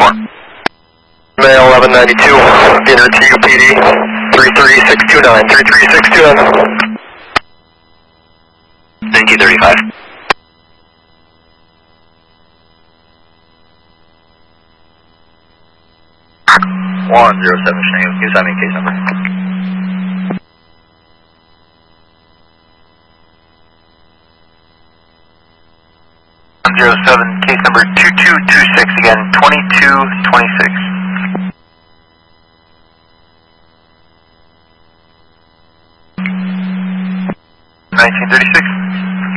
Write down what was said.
Mail 1192, enter to UPD 33629, 33629. 1935. 107 Shanghai, use that case number. 107, case number 2226 again, 2226. 1936.